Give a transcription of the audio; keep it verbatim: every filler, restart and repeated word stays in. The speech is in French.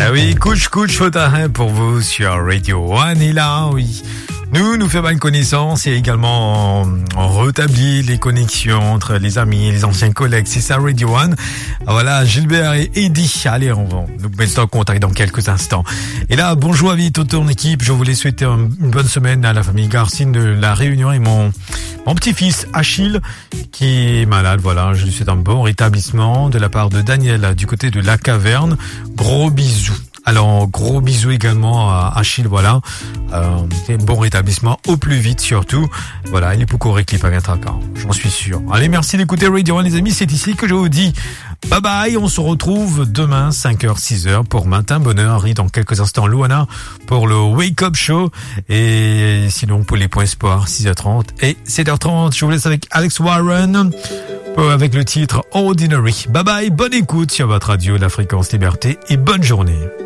Ah oui, couche, couche, Fotarin pour vous sur Radio One. Et là, oui, nous, nous faisons une connaissance et également on, on rétablit les connexions entre les amis et les anciens collègues. C'est ça, Radio One. Voilà, Gilbert et Eddie. Allez, on va nous mettre en contact dans quelques instants. Et là, bonjour à toute ton équipe. Je voulais souhaiter une bonne semaine à la famille Garcine de La Réunion et mon, mon petit-fils Achille qui est malade. Voilà, je lui souhaite un bon rétablissement de la part de Daniel du côté de la Caverne. Gros bisous. Alors, gros bisous également à Achille, voilà. Euh, bon rétablissement au plus vite, surtout. Voilà, il est pour courir qui paraît traquant. J'en suis sûr. Allez, merci d'écouter Radio One, les amis. C'est ici que je vous dis bye bye. On se retrouve demain, cinq heures, six heures pour Matin Bonheur. Et dans quelques instants, Luana pour le Wake Up Show. Et sinon, pour les points sport, six heures trente et sept heures trente. Je vous laisse avec Alex Warren avec le titre Ordinary. Bye bye. Bonne écoute sur votre radio, la fréquence liberté et bonne journée.